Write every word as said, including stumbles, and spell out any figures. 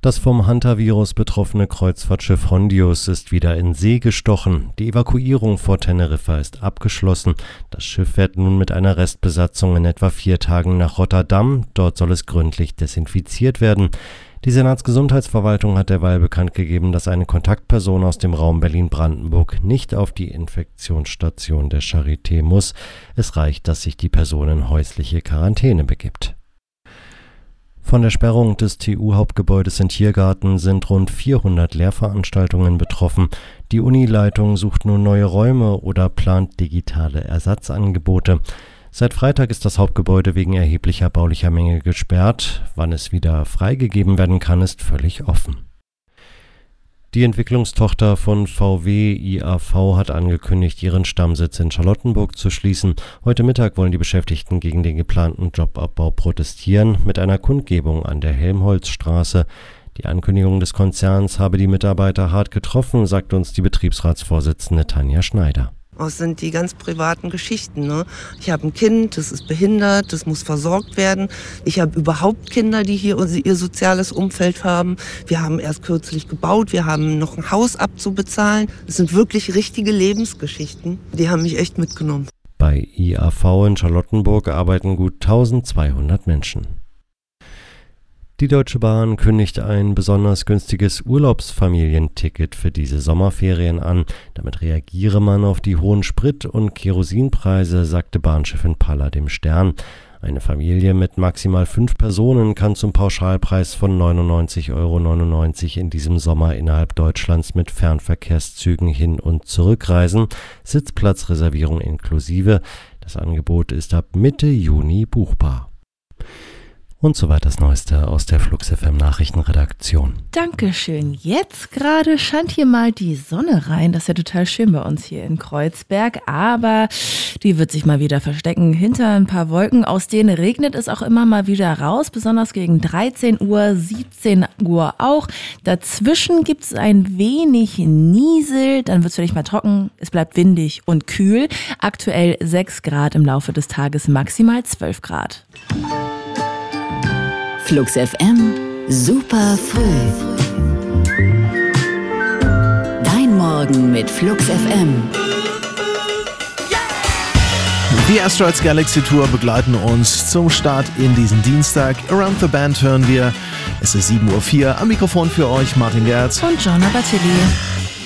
Das vom Hantavirus betroffene Kreuzfahrtschiff Hondius ist wieder in See gestochen. Die Evakuierung vor Teneriffa ist abgeschlossen. Das Schiff fährt nun mit einer Restbesatzung in etwa vier Tagen nach Rotterdam. Dort soll es gründlich desinfiziert werden. Die Senatsgesundheitsverwaltung hat derweil bekannt gegeben, dass eine Kontaktperson aus dem Raum Berlin-Brandenburg nicht auf die Infektionsstation der Charité muss. Es reicht, dass sich die Person in häusliche Quarantäne begibt. Von der Sperrung des T U-Hauptgebäudes in Tiergarten sind rund vierhundert Lehrveranstaltungen betroffen. Die Unileitung sucht nun neue Räume oder plant digitale Ersatzangebote. Seit Freitag ist das Hauptgebäude wegen erheblicher baulicher Mängel gesperrt. Wann es wieder freigegeben werden kann, ist völlig offen. Die Entwicklungstochter von V W I A V hat angekündigt, ihren Stammsitz in Charlottenburg zu schließen. Heute Mittag wollen die Beschäftigten gegen den geplanten Jobabbau protestieren mit einer Kundgebung an der Helmholtzstraße. Die Ankündigung des Konzerns habe die Mitarbeiter hart getroffen, sagt uns die Betriebsratsvorsitzende Tanja Schneider. Das sind die ganz privaten Geschichten. Ne? Ich habe ein Kind, das ist behindert, das muss versorgt werden. Ich habe überhaupt Kinder, die hier ihr soziales Umfeld haben. Wir haben erst kürzlich gebaut, wir haben noch ein Haus abzubezahlen. Das sind wirklich richtige Lebensgeschichten. Die haben mich echt mitgenommen. Bei I A V in Charlottenburg arbeiten gut eintausendzweihundert Menschen. Die Deutsche Bahn kündigt ein besonders günstiges Urlaubsfamilienticket für diese Sommerferien an. Damit reagiere man auf die hohen Sprit- und Kerosinpreise, sagte Bahnchefin Paller dem Stern. Eine Familie mit maximal fünf Personen kann zum Pauschalpreis von neunundneunzig Euro neunundneunzig in diesem Sommer innerhalb Deutschlands mit Fernverkehrszügen hin- und zurückreisen, Sitzplatzreservierung inklusive. Das Angebot ist ab Mitte Juni buchbar. Und soweit das Neueste aus der Flux F M Nachrichtenredaktion. Dankeschön. Jetzt gerade scheint hier mal die Sonne rein. Das ist ja total schön bei uns hier in Kreuzberg. Aber die wird sich mal wieder verstecken hinter ein paar Wolken. Aus denen regnet es auch immer mal wieder raus. Besonders gegen dreizehn Uhr, siebzehn Uhr auch. Dazwischen gibt es ein wenig Niesel. Dann wird es vielleicht mal trocken. Es bleibt windig und kühl. Aktuell sechs Grad, im Laufe des Tages maximal zwölf Grad. Flux F M, super früh. Dein Morgen mit Flux F M. Die Asteroids Galaxy Tour begleiten uns zum Start in diesen Dienstag. Around the Band hören wir. Es ist sieben Uhr vier. Am Mikrofon für euch Martin Gerz und Jonna Battilli.